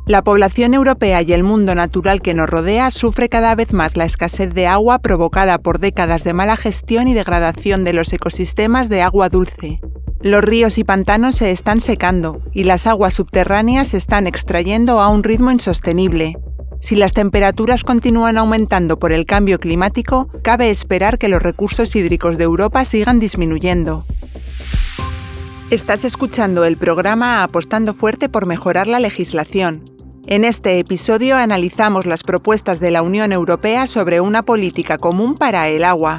La población europea y el mundo natural que nos rodea sufre cada vez más la escasez de agua provocada por décadas de mala gestión y degradación de los ecosistemas de agua dulce. Los ríos y pantanos se están secando y las aguas subterráneas se están extrayendo a un ritmo insostenible. Si las temperaturas continúan aumentando por el cambio climático, cabe esperar que los recursos hídricos de Europa sigan disminuyendo. Estás escuchando el programa Apostando Fuerte por Mejorar la Legislación. En este episodio analizamos las propuestas de la Unión Europea sobre una política común para el agua.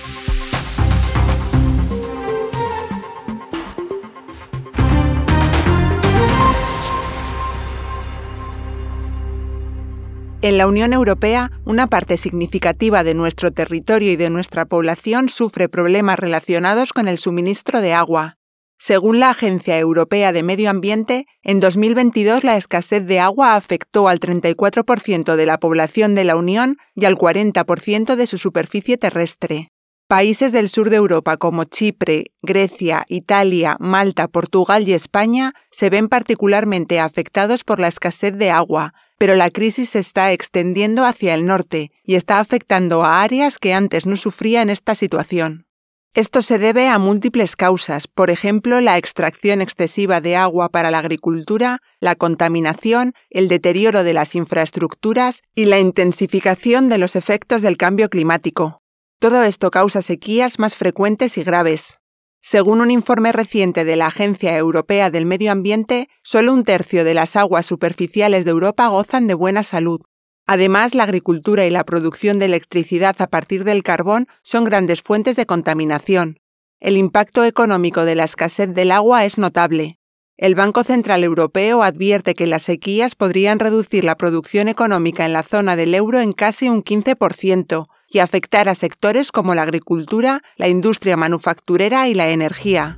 En la Unión Europea, una parte significativa de nuestro territorio y de nuestra población sufre problemas relacionados con el suministro de agua. Según la Agencia Europea de Medio Ambiente, en 2022 la escasez de agua afectó al 34% de la población de la Unión y al 40% de su superficie terrestre. Países del sur de Europa como Chipre, Grecia, Italia, Malta, Portugal y España se ven particularmente afectados por la escasez de agua, pero la crisis se está extendiendo hacia el norte y está afectando a áreas que antes no sufrían esta situación. Esto se debe a múltiples causas, por ejemplo, la extracción excesiva de agua para la agricultura, la contaminación, el deterioro de las infraestructuras y la intensificación de los efectos del cambio climático. Todo esto causa sequías más frecuentes y graves. Según un informe reciente de la Agencia Europea del Medio Ambiente, solo un tercio de las aguas superficiales de Europa gozan de buena salud. Además, la agricultura y la producción de electricidad a partir del carbón son grandes fuentes de contaminación. El impacto económico de la escasez del agua es notable. El Banco Central Europeo advierte que las sequías podrían reducir la producción económica en la zona del euro en casi un 15% y afectar a sectores como la agricultura, la industria manufacturera y la energía.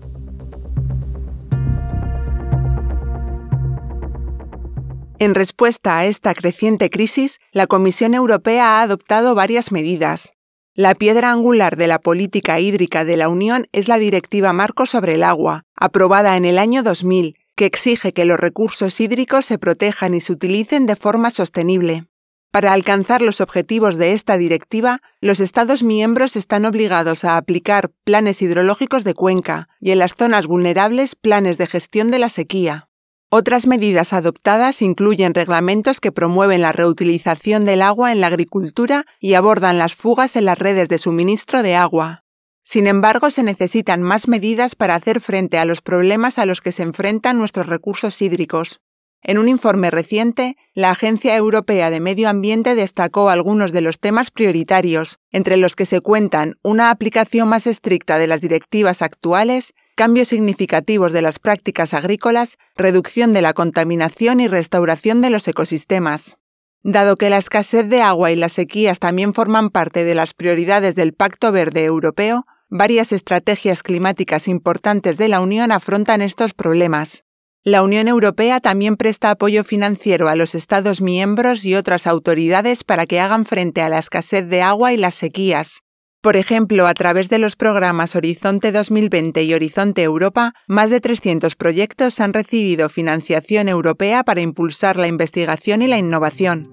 En respuesta a esta creciente crisis, la Comisión Europea ha adoptado varias medidas. La piedra angular de la política hídrica de la Unión es la Directiva Marco sobre el agua, aprobada en el año 2000, que exige que los recursos hídricos se protejan y se utilicen de forma sostenible. Para alcanzar los objetivos de esta directiva, los Estados miembros están obligados a aplicar planes hidrológicos de cuenca y en las zonas vulnerables planes de gestión de la sequía. Otras medidas adoptadas incluyen reglamentos que promueven la reutilización del agua en la agricultura y abordan las fugas en las redes de suministro de agua. Sin embargo, se necesitan más medidas para hacer frente a los problemas a los que se enfrentan nuestros recursos hídricos. En un informe reciente, la Agencia Europea de Medio Ambiente destacó algunos de los temas prioritarios, entre los que se cuentan una aplicación más estricta de las directivas actuales, cambios significativos de las prácticas agrícolas, reducción de la contaminación y restauración de los ecosistemas. Dado que la escasez de agua y las sequías también forman parte de las prioridades del Pacto Verde Europeo, varias estrategias climáticas importantes de la Unión afrontan estos problemas. La Unión Europea también presta apoyo financiero a los Estados miembros y otras autoridades para que hagan frente a la escasez de agua y las sequías. Por ejemplo, a través de los programas Horizonte 2020 y Horizonte Europa, más de 300 proyectos han recibido financiación europea para impulsar la investigación y la innovación.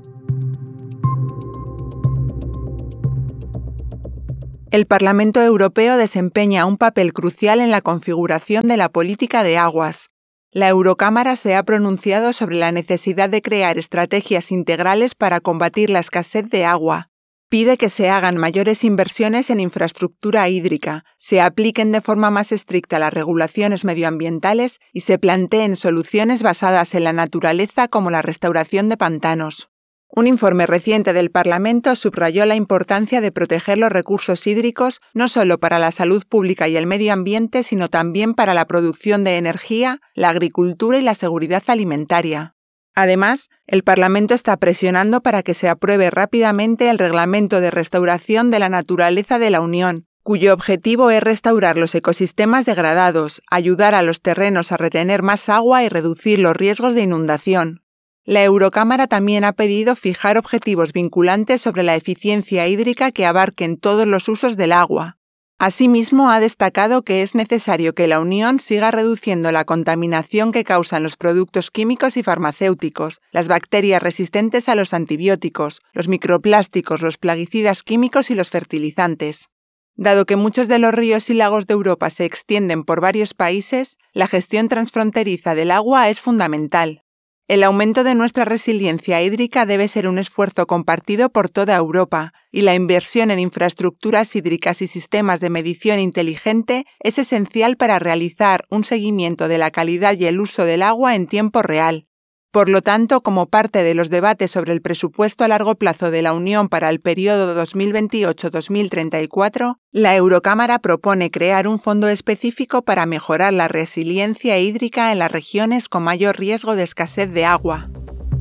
El Parlamento Europeo desempeña un papel crucial en la configuración de la política de aguas. La Eurocámara se ha pronunciado sobre la necesidad de crear estrategias integrales para combatir la escasez de agua. Pide que se hagan mayores inversiones en infraestructura hídrica, se apliquen de forma más estricta las regulaciones medioambientales y se planteen soluciones basadas en la naturaleza como la restauración de pantanos. Un informe reciente del Parlamento subrayó la importancia de proteger los recursos hídricos no solo para la salud pública y el medio ambiente, sino también para la producción de energía, la agricultura y la seguridad alimentaria. Además, el Parlamento está presionando para que se apruebe rápidamente el Reglamento de Restauración de la Naturaleza de la Unión, cuyo objetivo es restaurar los ecosistemas degradados, ayudar a los terrenos a retener más agua y reducir los riesgos de inundación. La Eurocámara también ha pedido fijar objetivos vinculantes sobre la eficiencia hídrica que abarquen todos los usos del agua. Asimismo, ha destacado que es necesario que la Unión siga reduciendo la contaminación que causan los productos químicos y farmacéuticos, las bacterias resistentes a los antibióticos, los microplásticos, los plaguicidas químicos y los fertilizantes. Dado que muchos de los ríos y lagos de Europa se extienden por varios países, la gestión transfronteriza del agua es fundamental. El aumento de nuestra resiliencia hídrica debe ser un esfuerzo compartido por toda Europa, y la inversión en infraestructuras hídricas y sistemas de medición inteligente es esencial para realizar un seguimiento de la calidad y el uso del agua en tiempo real. Por lo tanto, como parte de los debates sobre el presupuesto a largo plazo de la Unión para el periodo 2028-2034, la Eurocámara propone crear un fondo específico para mejorar la resiliencia hídrica en las regiones con mayor riesgo de escasez de agua.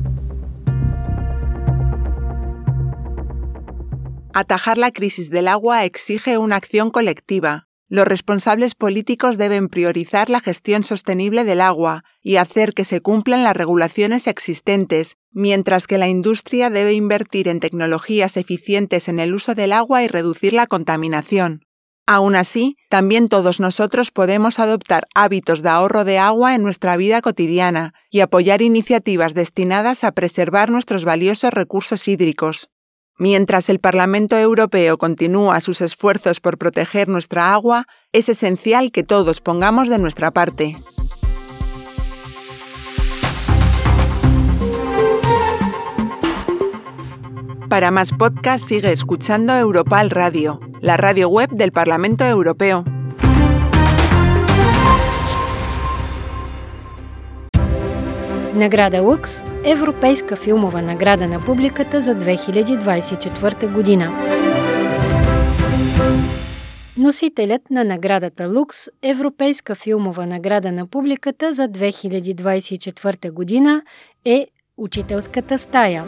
Atajar la crisis del agua exige una acción colectiva. Los responsables políticos deben priorizar la gestión sostenible del agua y hacer que se cumplan las regulaciones existentes, mientras que la industria debe invertir en tecnologías eficientes en el uso del agua y reducir la contaminación. Aún así, también todos nosotros podemos adoptar hábitos de ahorro de agua en nuestra vida cotidiana y apoyar iniciativas destinadas a preservar nuestros valiosos recursos hídricos. Mientras el Parlamento Europeo continúa sus esfuerzos por proteger nuestra agua, es esencial que todos pongamos de nuestra parte. Para más podcasts sigue escuchando Europal Radio, la radio web del Parlamento Europeo. Награда Лукс – Европейска филмова награда на публиката за 2024 година. Носителят на наградата Лукс – Европейска филмова награда на публиката за 2024 година е Учителската стая.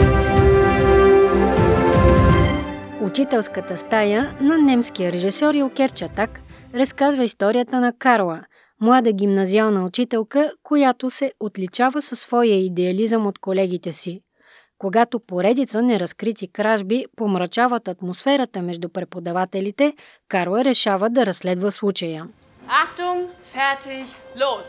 Учителската стая на немския режисьор Илкер Чатак разказва историята на Карла, млада гимназиална учителка, която се отличава със своя идеализъм от колегите си. Когато поредица неразкрити кражби помрачават атмосферата между преподавателите, Карла решава да разследва случая. Achtung, fertig, los!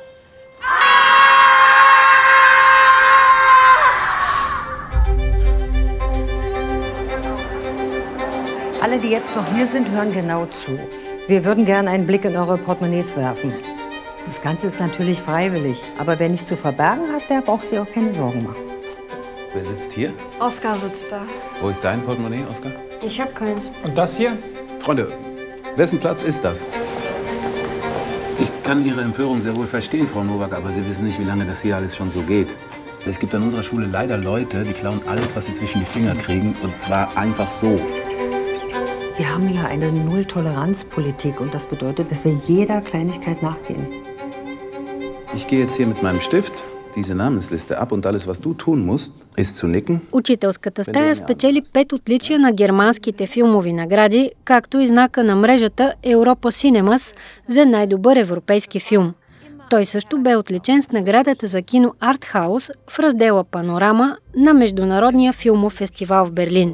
Alle, die jetzt noch hier sind, hören genau zu. Wir würden gerne einen Blick in eure Portemonnaies werfen. Das Ganze ist natürlich freiwillig, aber wer nichts zu verbergen hat, der braucht sich auch keine Sorgen machen. Wer sitzt hier? Oskar sitzt da. Wo ist dein Portemonnaie, Oskar? Ich hab keins. Und das hier? Freunde, wessen Platz ist das? Ich kann Ihre Empörung sehr wohl verstehen, Frau Nowak, aber Sie wissen nicht, wie lange das hier alles schon so geht. Es gibt an unserer Schule leider Leute, die klauen alles, was sie zwischen die Finger kriegen, und zwar einfach so. Wir haben hier eine Null-Toleranz-Politik und das bedeutet, dass wir jeder Kleinigkeit nachgehen. Ich gehe jetzt hier mit meinem Stift diese Namensliste ab und alles, was du tun musst, ist zu nicken. Учителската стая спечели 5 отличия на германските филмови награди, както и знака на мрежата Europa Cinemas за най-добър европейски филм. Той също бе отличен с наградата за кино Артхаус в раздела Панорама на Международния филмов фестивал в Берлин.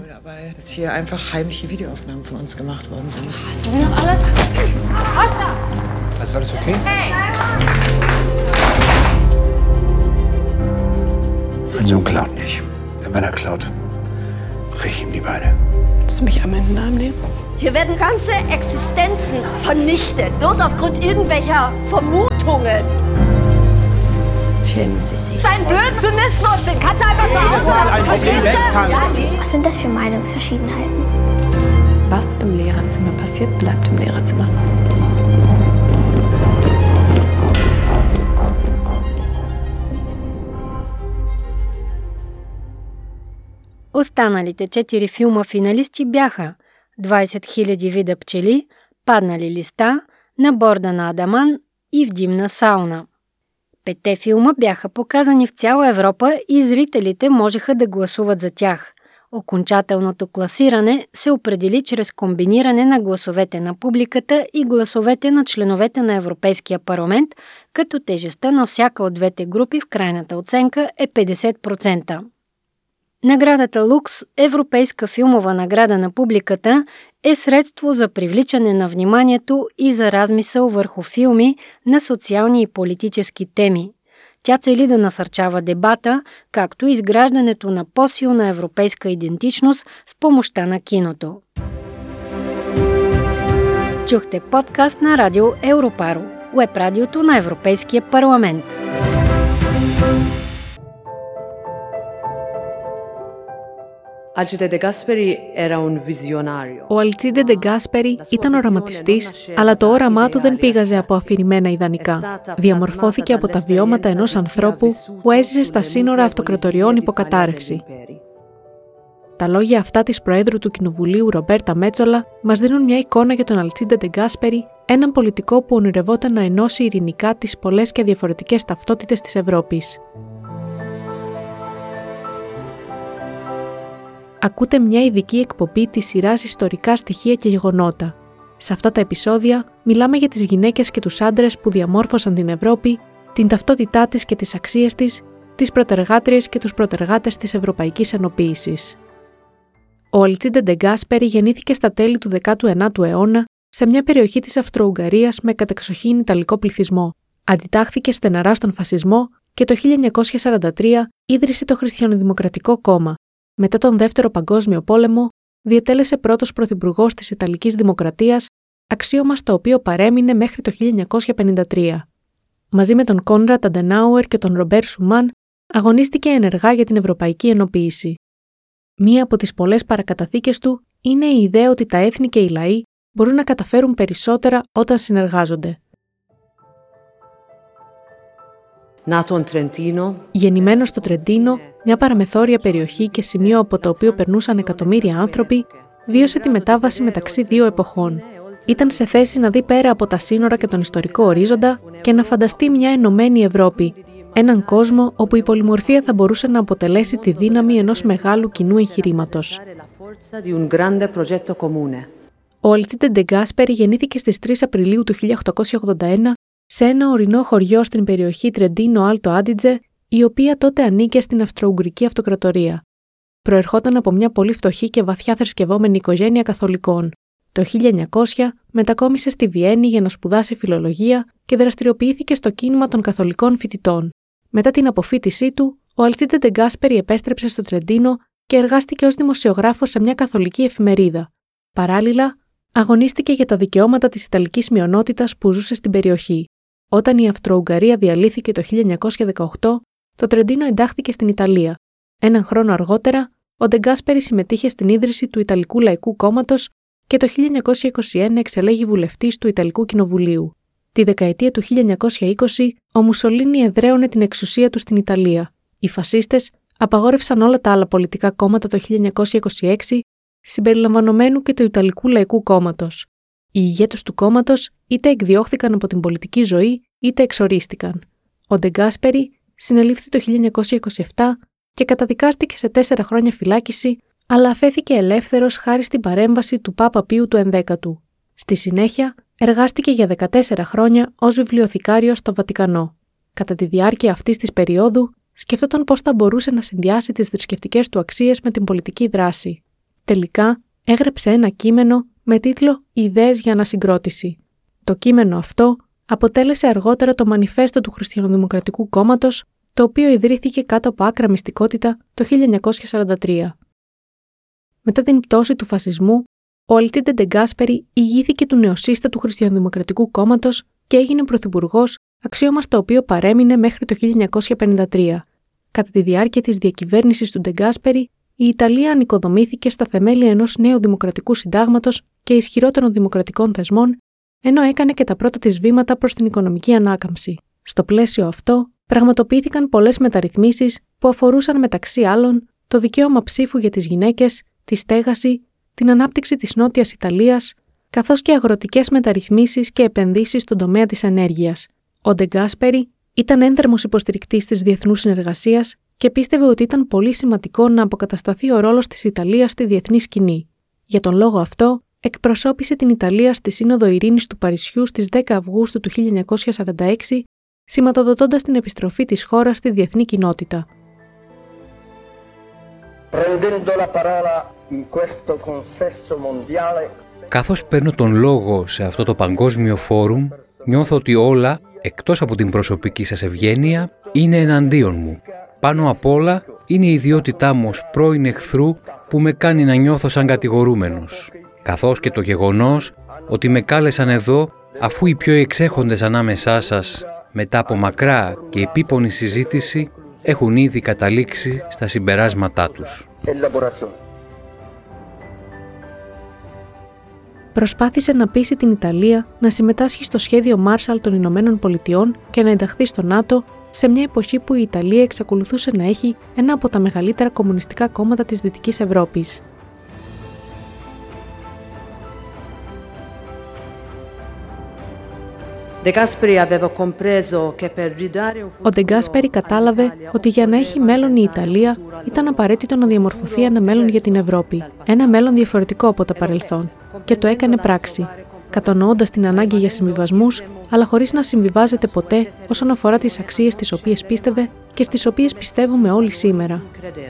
Mein Sohn klaut nicht. Denn wenn er klaut, brech ich ihm die Beine. Willst du mich einmal in den Arm nehmen? Hier werden ganze Existenzen vernichtet, bloß aufgrund irgendwelcher Vermutungen. Schämen Sie sich. Dein Blödsinnismus, den kannst du einfach so aussagen. Was sind das für Meinungsverschiedenheiten? Was im Lehrerzimmer passiert, bleibt im Lehrerzimmer. Останалите 4 филма финалисти бяха 20 000 вида пчели, Паднали листа, На борда на Адаман и В димна сауна. 5 филма бяха показани в цяла Европа и зрителите можеха да гласуват за тях. Окончателното класиране се определи чрез комбиниране на гласовете на публиката и гласовете на членовете на Европейския парламент, като тежестта на всяка от двете групи в крайната оценка е 50%. Наградата Лукс, европейска филмова награда на публиката, е средство за привличане на вниманието и за размисъл върху филми на социални и политически теми. Тя цели да насърчава дебата, както и изграждането на по-силна европейска идентичност с помощта на киното. Чухте подкаст на радио Европаро, уеб-радиото на Европейския парламент. Ο Αλτσίντε ντε Γκάσπερι ήταν οραματιστής, αλλά το όραμά του δεν πήγαζε από αφηρημένα ιδανικά. Διαμορφώθηκε από τα βιώματα ενός ανθρώπου που έζησε στα σύνορα αυτοκρατοριών υποκατάρρευση. Τα λόγια αυτά της Προέδρου του Κοινοβουλίου Ρομπέρτα Μέτσολα μας δίνουν μια εικόνα για τον Αλτσίντε ντε Γκάσπερι, έναν πολιτικό που ονειρευόταν να ενώσει ειρηνικά τις πολλές και διαφορετικές ταυτότητες της Ευρώπης. Ακούτε μια ειδική εκπομπή της σειράς Ιστορικά στοιχεία και γεγονότα. Σε αυτά τα επεισόδια μιλάμε για τις γυναίκες και τους άντρες που διαμόρφωσαν την Ευρώπη, την ταυτότητά της και τις αξίες της, τις προτεργάτριες και τους προτεργάτες της Ευρωπαϊκής Ενοποίησης. Ο Αλτσίντε ντε Γκάσπερι γεννήθηκε στα τέλη του 19ου αιώνα σε μια περιοχή της Αυστρο-Ουγγαρίας με κατεξοχήν ιταλικό πληθυσμό. Αντιτάχθηκε στεναρά στον φασισμό και το 1943 ίδρυσε το Χριστιανοδημοκρατικό Κόμμα. Μετά τον Δεύτερο Παγκόσμιο Πόλεμο, διετέλεσε πρώτος πρωθυπουργός της Ιταλικής Δημοκρατίας, αξίωμα στο οποίο παρέμεινε μέχρι το 1953. Μαζί με τον Κόνραντ Αντενάουερ και τον Ρομπέρ Σουμάν, αγωνίστηκε ενεργά για την Ευρωπαϊκή Ενοποίηση. Μία από τις πολλές παρακαταθήκες του είναι η ιδέα ότι τα έθνη και οι λαοί μπορούν να καταφέρουν περισσότερα όταν συνεργάζονται. Γεννημένος στο Τρεντίνο, μια παραμεθόρια περιοχή και σημείο από το οποίο περνούσαν εκατομμύρια άνθρωποι, βίωσε τη μετάβαση μεταξύ δύο εποχών. Ήταν σε θέση να δει πέρα από τα σύνορα και τον ιστορικό ορίζοντα και να φανταστεί μια ενωμένη Ευρώπη, έναν κόσμο όπου η πολυμορφία θα μπορούσε να αποτελέσει τη δύναμη ενός μεγάλου κοινού εγχειρήματος. Ο Αλτσίντε ντε Γκάσπερι γεννήθηκε στις 3 Απριλίου του 1881 σε ένα ορεινό χωριό στην περιοχή Τρεντίνο Άλτο Άντιτζε, η οποία τότε ανήκε στην Αυστρο-Ουγγρική Αυτοκρατορία. Προερχόταν από μια πολύ φτωχή και βαθιά θρησκευόμενη οικογένεια καθολικών. Το 1900 μετακόμισε στη Βιέννη για να σπουδάσει φιλολογία και δραστηριοποιήθηκε στο κίνημα των καθολικών φοιτητών. Μετά την αποφοίτησή του, ο Αλτσίντε ντε Γκάσπερι επέστρεψε στο Τρεντίνο και εργάστηκε ως δημοσιογράφος σε μια καθολική εφημερίδα. Παράλληλα, αγωνίστηκε για τα δικαιώματα της Ιταλικής μειονότητας που ζούσε στην περιοχή. Όταν η Αυστρο-Ουγγαρία διαλύθηκε το 1918, το Τρεντίνο εντάχθηκε στην Ιταλία. Έναν χρόνο αργότερα, ο ντε Γκάσπερι συμμετείχε στην ίδρυση του Ιταλικού Λαϊκού Κόμματος και το 1921 εξελέγη βουλευτής του Ιταλικού Κοινοβουλίου. Τη δεκαετία του 1920, ο Μουσολίνι εδραίωνε την εξουσία του στην Ιταλία. Οι φασίστες απαγόρευσαν όλα τα άλλα πολιτικά κόμματα το 1926, συμπεριλαμβανομένου και του Ιταλικού Λαϊκού Κόμματος. Οι ηγέτες του κόμματος είτε εκδιώχθηκαν από την πολιτική ζωή, είτε εξορίστηκαν. Ο ντε Γκάσπερι συνελήφθη το 1927 και καταδικάστηκε σε 4 χρόνια φυλάκιση, αλλά αφέθηκε ελεύθερος χάρη στην παρέμβαση του Πάπα Πίου του 11ου. Στη συνέχεια, εργάστηκε για 14 χρόνια ως βιβλιοθηκάριος στο Βατικανό. Κατά τη διάρκεια αυτής της περίοδου, σκεφτόταν πώς θα μπορούσε να συνδυάσει τις θρησκευτικές του αξίες με την πολιτική δράση. Τελικά, έγραψε ένα κείμενο με τίτλο «Ιδέες για ανασυγκρότηση». Το κείμενο αυτό αποτέλεσε αργότερα το μανιφέστο του Χριστιανοδημοκρατικού Κόμματος, το οποίο ιδρύθηκε κάτω από άκρα μυστικότητα το 1943. Μετά την πτώση του φασισμού, ο Αλτσίντε ντε Γκάσπερι ηγήθηκε του νεοσύστατου Χριστιανοδημοκρατικού Κόμματος και έγινε πρωθυπουργός, αξίωμα στο οποίο παρέμεινε μέχρι το 1953. Κατά τη διάρκεια της διακυβέρνησης του ντε Γκάσπερι, η Ιταλία ανοικοδομήθηκε στα θεμέλια ενός νέου δημοκρατικού συντάγματος και ισχυρότερων δημοκρατικών θεσμών, ενώ έκανε και τα πρώτα της βήματα προς την οικονομική ανάκαμψη. Στο πλαίσιο αυτό, πραγματοποιήθηκαν πολλές μεταρρυθμίσεις που αφορούσαν μεταξύ άλλων το δικαίωμα ψήφου για τις γυναίκες, τη στέγαση, την ανάπτυξη της Νότιας Ιταλίας, καθώς και αγροτικές μεταρρυθμίσεις και επενδύσεις στον τομέα της ενέργειας. Ο ντε Γκάσπερι ήταν ένθερμος υποστηρικτής της διεθνούς συνεργασίας και πίστευε ότι ήταν πολύ σημαντικό να αποκατασταθεί ο ρόλος της Ιταλίας στη διεθνή σκηνή. Για τον λόγο αυτό, εκπροσώπησε την Ιταλία στη Σύνοδο Ειρήνης του Παρισιού στις 10 Αυγούστου του 1946, σηματοδοτώντας την επιστροφή της χώρας στη διεθνή κοινότητα. Καθώς παίρνω τον λόγο σε αυτό το παγκόσμιο φόρουμ, νιώθω ότι όλα, εκτός από την προσωπική σας ευγένεια, είναι εναντίον μου. Πάνω απ' όλα είναι η ιδιότητά μου ως πρώην εχθρού που με κάνει να νιώθω σαν κατηγορούμενος. Καθώς και το γεγονός ότι με κάλεσαν εδώ αφού οι πιο εξέχοντες ανάμεσά σας, μετά από μακρά και επίπονη συζήτηση, έχουν ήδη καταλήξει στα συμπεράσματά τους. Προσπάθησε να πείσει την Ιταλία να συμμετάσχει στο σχέδιο Μάρσαλ των Ηνωμένων Πολιτειών και να ενταχθεί στο ΝΑΤΟ σε μια εποχή που η Ιταλία εξακολουθούσε να έχει ένα από τα μεγαλύτερα κομμουνιστικά κόμματα της Δυτικής Ευρώπης. Ο Ντε Γκάσπερι κατάλαβε ότι για να έχει μέλλον η Ιταλία ήταν απαραίτητο να διαμορφωθεί ένα μέλλον για την Ευρώπη, ένα μέλλον διαφορετικό από τα παρελθόν, και το έκανε πράξη, κατανοώντας την ανάγκη για συμβιβασμούς, αλλά χωρίς να συμβιβάζεται ποτέ όσον αφορά τις αξίες στις οποίες πίστευε και στις οποίες πιστεύουμε όλοι σήμερα.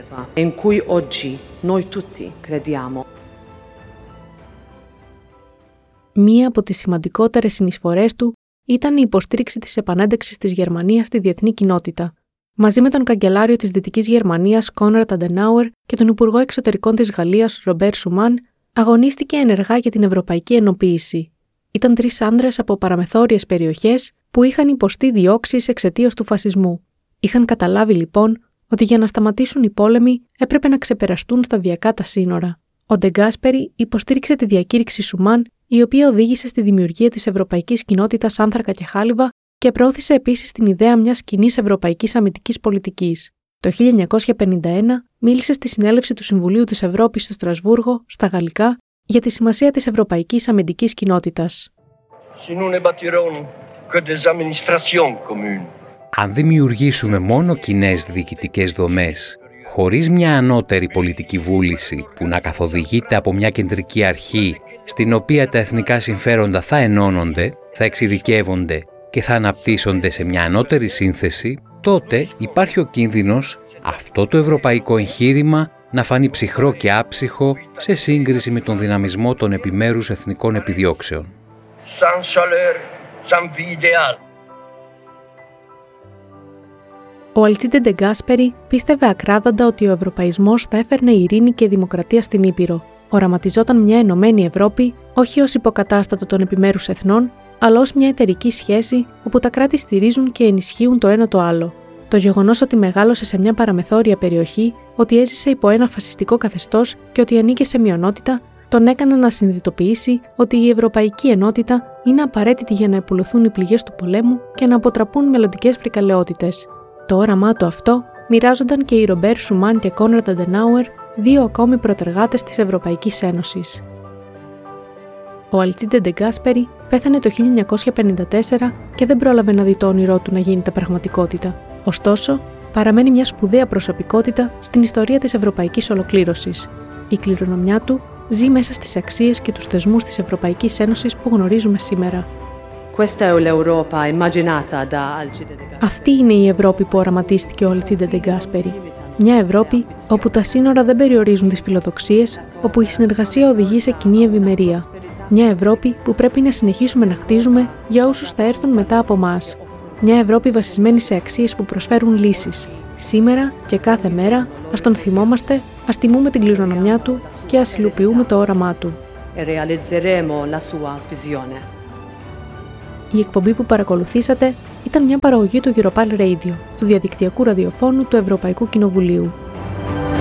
Μία από τις σημαντικότερες συνεισφορές του ήταν η υποστήριξη της επανένταξης της Γερμανίας στη διεθνή κοινότητα. Μαζί με τον καγκελάριο της Δυτικής Γερμανίας Κόνραντ Αντενάουερ και τον Υπουργό Εξωτερικών της Γαλλίας Ρομπέρ Σουμάν, αγωνίστηκε ενεργά για την ευρωπαϊκή ενοποίηση. Ήταν 3 άνδρες από παραμεθόριες περιοχές που είχαν υποστεί διώξεις εξαιτίας του φασισμού. Είχαν καταλάβει λοιπόν ότι για να σταματήσουν οι πόλεμοι έπρεπε να ξεπεραστούν σταδιακά τα σύνορα. Ο Ντε Γκάσπερι υποστήριξε τη διακήρυξη Σουμάν, η οποία οδήγησε στη δημιουργία της Ευρωπαϊκής Κοινότητας Άνθρακα και Χάλιβα και προώθησε επίσης την ιδέα μιας κοινής ευρωπαϊκής αμυντικής πολιτικής. Το 1951 μίλησε στη συνέλευση του Συμβουλίου της Ευρώπης στο Στρασβούργο, στα γαλλικά, για τη σημασία της Ευρωπαϊκής Αμυντικής Κοινότητας. Αν δημιουργήσουμε μόνο κοινές διοικητικές δομές, χωρίς μια ανώτερη πολιτική βούληση που να καθοδηγείται από μια κεντρική αρχή στην οποία τα εθνικά συμφέροντα θα ενώνονται, θα εξειδικεύονται και θα αναπτύσσονται σε μια ανώτερη σύνθεση, τότε υπάρχει ο κίνδυνος αυτό το ευρωπαϊκό εγχείρημα να φανεί ψυχρό και άψυχο σε σύγκριση με τον δυναμισμό των επιμέρους εθνικών επιδιώξεων. Ο Αλτσίντε Ντε Γκάσπερι πίστευε ακράδαντα ότι ο ευρωπαϊσμός θα έφερνε ειρήνη και δημοκρατία στην Ήπειρο. Οραματιζόταν μια ενωμένη Ευρώπη όχι ως υποκατάστατο των επιμέρους εθνών, αλλά ως μια εταιρική σχέση όπου τα κράτη στηρίζουν και ενισχύουν το ένα το άλλο. Το γεγονός ότι μεγάλωσε σε μια παραμεθόρια περιοχή, ότι έζησε υπό ένα φασιστικό καθεστώς και ότι ανήκε σε μειονότητα, τον έκανε να συνειδητοποιήσει ότι η ευρωπαϊκή ενότητα είναι απαραίτητη για να επουλωθούν οι πληγές του πολέμου και να αποτραπούν μελλοντικές φρικαλαιότητες. Το όραμά του αυτό μοιράζονταν και οι Ρομπέρ Σουμάν και Κόνραντ Αντενάουερ, 2 ακόμη πρωτεργάτες της Ευρωπαϊκής Ένωσης. Ο Αλτσίντε Ντε Γκάσπερι πέθανε το 1954 και δεν πρόλαβε να δει το όνειρό του να γίνεται πραγματικότητα. Ωστόσο, παραμένει μια σπουδαία προσωπικότητα στην ιστορία της ευρωπαϊκής ολοκλήρωσης. Η κληρονομιά του ζει μέσα στις αξίες και τους θεσμούς της Ευρωπαϊκής Ένωσης που γνωρίζουμε σήμερα. Αυτή είναι η Ευρώπη που οραματίστηκε ο Αλτσίντε Ντε Γκάσπερι. Μια Ευρώπη όπου τα σύνορα δεν περιορίζουν τις φιλοδοξίες, όπου η συνεργασία οδηγεί σε κοινή ευημερία. Μια Ευρώπη που πρέπει να συνεχίσουμε να χτίζουμε για όσους θα έρθουν μετά από μας. Μια Ευρώπη βασισμένη σε αξίες που προσφέρουν λύσεις. Σήμερα και κάθε μέρα ας τον θυμόμαστε, ας τιμούμε την κληρονομιά του και ας υλοποιούμε το όραμά του. Η εκπομπή που παρακολουθήσατε ήταν μια παραγωγή του Europal Radio, του διαδικτυακού ραδιοφώνου του Ευρωπαϊκού Κοινοβουλίου.